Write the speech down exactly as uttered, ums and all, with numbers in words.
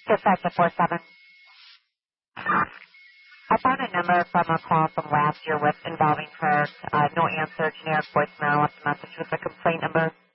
Six five six four seven. I found a number from a call from last year with involving her. Uh, no answer, generic voicemail, left a message with a complaint number.